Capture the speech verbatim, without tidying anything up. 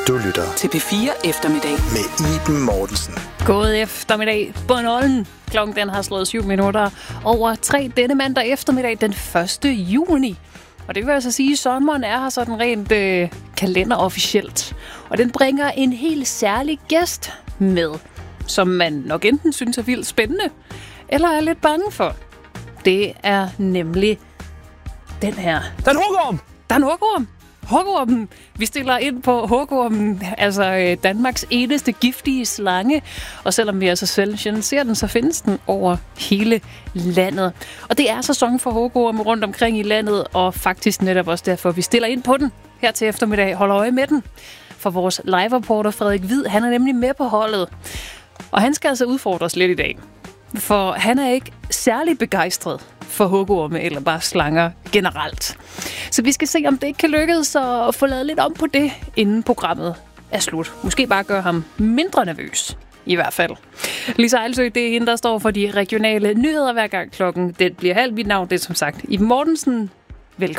Du lytter til P fire Eftermiddag med Iben Mortensen. God eftermiddag på nullen. Klokken den har slået syv minutter over tre denne mandag eftermiddag den første juni. Og det vil altså sige, at sommeren er her sådan rent øh, kalenderofficielt. Og den bringer en helt særlig gæst med, som man nok enten synes er vildt spændende, eller er lidt bange for. Det er nemlig den her. Den hugorm! Den hugorm! Hugormen. Vi stiller ind på hugormen, altså Danmarks eneste giftige slange. Og selvom vi altså selv ser den, så findes den over hele landet. Og det er sæson for hugormen rundt omkring i landet, og faktisk netop også derfor, vi stiller ind på den her til eftermiddag. Hold øje med den. For vores live-reporter Frederik Hvid, han er nemlig med på holdet. Og han skal altså udfordres lidt i dag. For han er ikke særlig begejstret for hugorme eller bare slanger generelt. Så vi skal se, om det ikke kan lykkes at få lavet lidt om på det, inden programmet er slut. Måske bare gøre ham mindre nervøs, i hvert fald. Lisa Ejlsø, det er hende, der står for de regionale nyheder hver gang klokken. Det bliver halv. Mit navn, det er som sagt Iben Mortensen.